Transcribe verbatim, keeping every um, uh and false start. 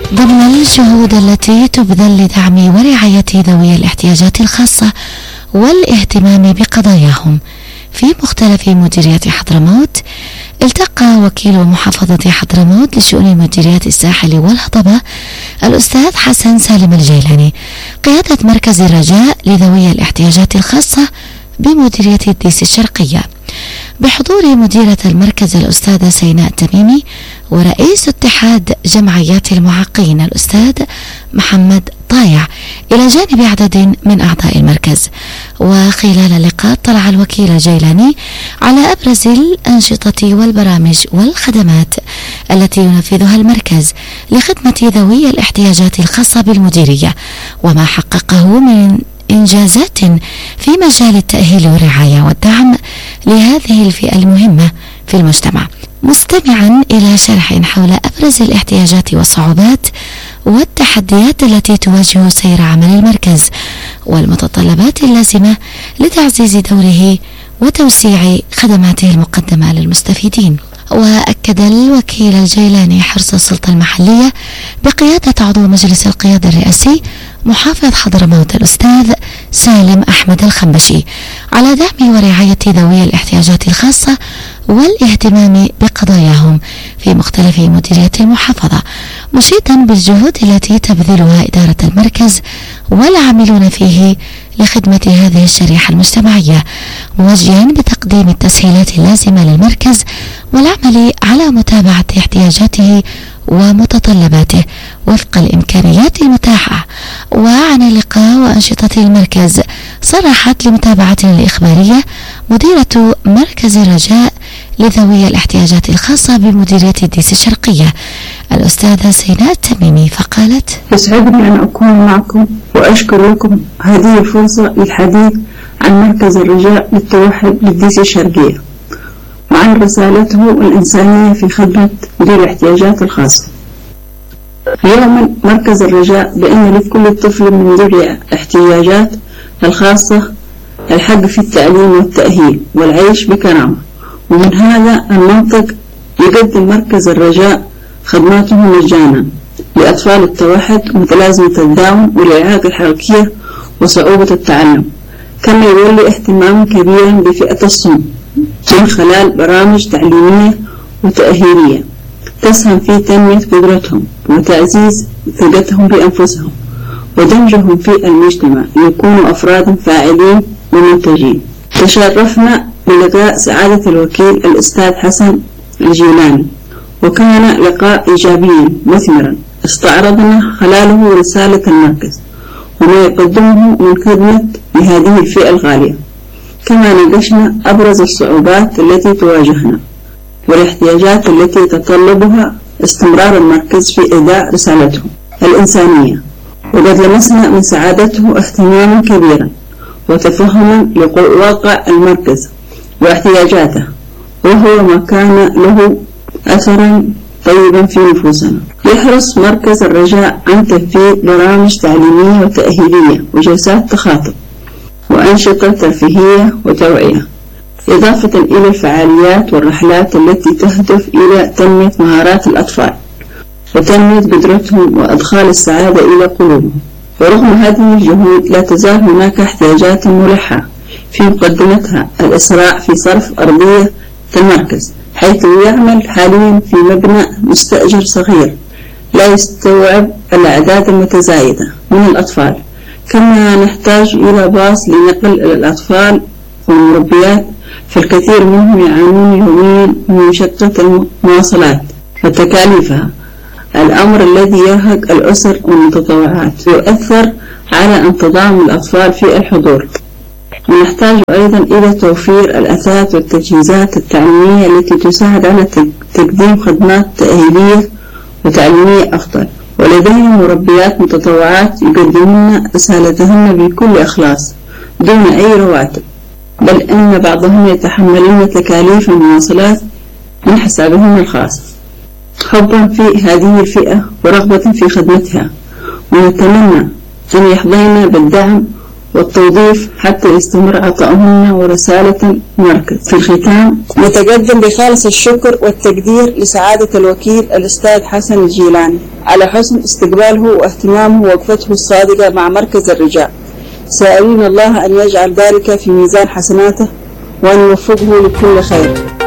ضمن الجهود التي تبذل لدعم ورعاية ذوي الاحتياجات الخاصة والاهتمام بقضاياهم في مختلف مديريات حضرموت، التقى وكيل محافظة حضرموت لشؤون مديريات الساحل والهضبة الأستاذ حسن سالم الجيلاني قيادة مركز الرجاء لذوي الاحتياجات الخاصة بمديرية الديس الشرقية، بحضور مديرة المركز الأستاذة سيناء تميمي ورئيس اتحاد جمعيات المعاقين الأستاذ محمد طايع، إلى جانب عدد من أعضاء المركز. وخلال اللقاء طلع الوكيل الجيلاني على أبرز الأنشطة والبرامج والخدمات التي ينفذها المركز لخدمة ذوي الاحتياجات الخاصة بالمديرية، وما حققه من إنجازات في مجال التأهيل والرعاية والدعم لهذه الفئة المهمة في المجتمع، مستمعا إلى شرح حول أبرز الاحتياجات والصعوبات والتحديات التي تواجه سير عمل المركز والمتطلبات اللازمة لتعزيز دوره وتوسيع خدماته المقدمة للمستفيدين. وأكد الوكيل الجيلاني حرص السلطة المحلية بقيادة عضو مجلس القيادة الرئاسي محافظ حضرموت الأستاذ سالم أحمد الخنبشي على دعم ورعاية ذوي الاحتياجات الخاصة والاهتمام بقضاياهم في مختلف مديريات المحافظة، مشيدا بالجهود التي تبذلها إدارة المركز والعاملون فيه لخدمة هذه الشريحة المجتمعية، موجها بتقديم التسهيلات اللازمة للمركز والعمل على متابعة احتياجاته ومتطلباته وفق الإمكانيات المتاحة. وعن اللقاء وأنشطة المركز صرحت لمتابعة الإخبارية مديرة مركز الرجاء لذوي الاحتياجات الخاصة بمديرية الديس الشرقية الأستاذة سيناء التميمي فقالت: يسعدني أن أكون معكم وأشكر لكم هذه الفرصة للحديث عن مركز الرجاء للتوحد للديس الشرقية وعن رسالته الإنسانية في خدمة ذوي الاحتياجات الخاصة. يؤمن مركز الرجاء بأن لكل طفل من ذوي الاحتياجات الخاصة الحق في التعليم والتأهيل والعيش بكرامة، ومن هذا المنطق يقدم مركز الرجاء خدماته مجانا لأطفال التوحد ومتلازمة الداون والإعاقة الحركية وصعوبة التعلم، كما يولي اهتماما كبيرا بفئة الصم من خلال برامج تعليمية وتأهيلية تسهم في تنمية قدرتهم وتعزيز ثقتهم بأنفسهم ودمجهم في المجتمع ليكونوا أفرادا فاعلين ومنتجين. تشرفنا بلقاء سعادة الوكيل الأستاذ حسن الجيلاني، وكان لقاء إيجابيا مثمرا استعرضنا خلاله رسالة المركز وما يقدمه من خدمة لهذه الفئة الغالية، كما ناقشنا أبرز الصعوبات التي تواجهنا والاحتياجات التي يتطلبها استمرار المركز في إداء رسالته الإنسانية، وقد لمسنا من سعادته اهتماما كبيرا وتفهما لواقع المركز واحتياجاته، وهو ما كان له أثرا طيبا في نفوسنا. يحرص مركز الرجاء عن تنفيذ برامج تعليمية وتأهيلية وجلسات تخاطب وأنشطة ترفيهية وتوعية، إضافة إلى الفعاليات والرحلات التي تهدف إلى تنمية مهارات الأطفال وتنمية قدرتهم وأدخال السعادة إلى قلوبهم. ورغم هذه الجهود لا تزال هناك احتياجات ملحة في مقدمتها الإسراع في صرف أرضية المركز، حيث يعمل حاليا في مبنى مستأجر صغير لا يستوعب الأعداد المتزايدة من الأطفال، كما نحتاج إلى باص لنقل الأطفال والمربيات، فالكثير منهم يعانون يوميا من مشقة المواصلات وتكاليفها، الأمر الذي يرهق الأسر والمتطوعات ويؤثر على انتظام الأطفال في الحضور. ونحتاج أيضا إلى توفير الأثاث والتجهيزات التعليمية التي تساعد على تقديم خدمات تأهيلية وتعليمية أفضل. ولدينا مربيات متطوعات يقدمون رسالتهن بكل إخلاص دون أي رواتب، بل إن بعضهم يتحملون تكاليف المواصلات من حسابهم الخاص حبا في هذه الفئة ورغبة في خدمتها، ونتمنى أن يحظين بالدعم والتوظيف حتى يستمر عطاؤهن ورسالة مركز. في الختام نتقدم بخالص الشكر والتقدير لسعادة الوكيل الأستاذ حسن الجيلاني على حسن استقباله واهتمامه ووقفته الصادقة مع مركز الرجاء، سائلين الله أن يجعل ذلك في ميزان حسناته وأن يوفقه لكل خير.